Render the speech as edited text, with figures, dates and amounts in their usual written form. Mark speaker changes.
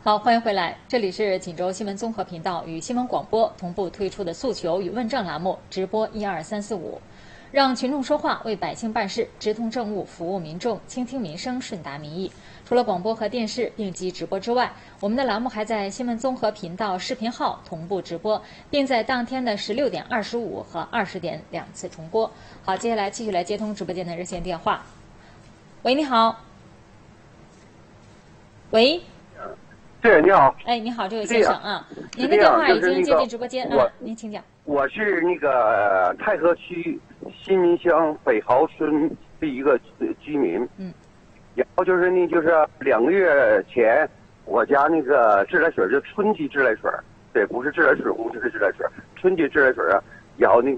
Speaker 1: 好，欢迎回来，这里是锦州新闻综合频道与新闻广播同步推出的诉求与问政栏目直播12345，让群众说话，为百姓办事，直通政务，服务民众，倾听民生，顺达民意。除了广播和电视应急直播之外，我们的栏目还在新闻综合频道视频号同步直播，并在当天的16点25和20点2次重播。好，接下来继续来接通直播间的热线电话。喂，你好。喂。
Speaker 2: 对，你好。
Speaker 1: 哎，你好，这位先生啊，您的电话已经接进直播间啊，您请讲。
Speaker 2: 我是那个太和区新民乡北豪村的一个居民。然后就是2个月前，我家那个自来水就春季自来水，对，不是自来水壶，就是自来水，春季自来水啊，然后那个。